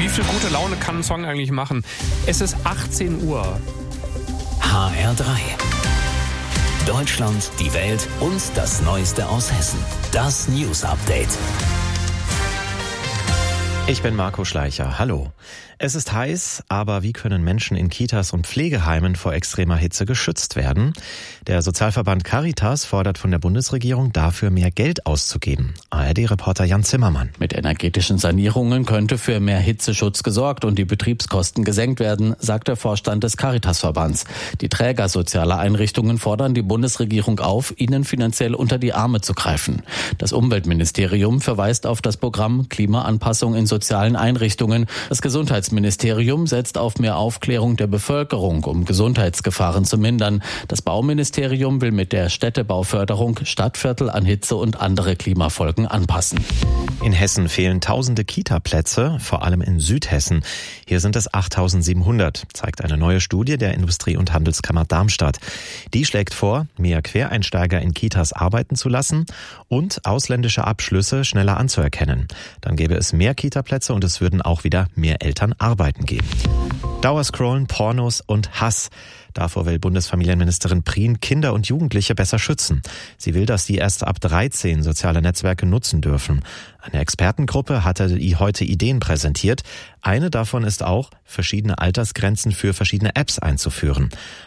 Wie viel gute Laune kann ein Song eigentlich machen? Es ist 18 Uhr. HR3. Deutschland, die Welt und das Neueste aus Hessen. Das News Update. Ich bin Marco Schleicher. Hallo. Es ist heiß, aber wie können Menschen in Kitas und Pflegeheimen vor extremer Hitze geschützt werden? Der Sozialverband Caritas fordert von der Bundesregierung dafür mehr Geld auszugeben. ARD-Reporter Jan Zimmermann. Mit energetischen Sanierungen könnte für mehr Hitzeschutz gesorgt und die Betriebskosten gesenkt werden, sagt der Vorstand des Caritas-Verbands. Die Träger sozialer Einrichtungen fordern die Bundesregierung auf, ihnen finanziell unter die Arme zu greifen. Das Umweltministerium verweist auf das Programm Klimaanpassung in sozialen Einrichtungen. Das Gesundheitsministerium setzt auf mehr Aufklärung der Bevölkerung, um Gesundheitsgefahren zu mindern. Das Bauministerium will mit der Städtebauförderung Stadtviertel an Hitze und andere Klimafolgen anpassen. In Hessen fehlen tausende Kita-Plätze, vor allem in Südhessen. Hier sind es 8.700, zeigt eine neue Studie der Industrie- und Handelskammer Darmstadt. Die schlägt vor, mehr Quereinsteiger in Kitas arbeiten zu lassen und ausländische Abschlüsse schneller anzuerkennen. Dann gäbe es mehr Kita-Plätze und es würden auch wieder mehr Eltern arbeiten gehen. Dauerscrollen, Pornos und Hass. Davor will Bundesfamilienministerin Prien Kinder und Jugendliche besser schützen. Sie will, dass sie erst ab 13 soziale Netzwerke nutzen dürfen. Eine Expertengruppe hatte heute Ideen präsentiert. Eine davon ist auch, verschiedene Altersgrenzen für verschiedene Apps einzuführen.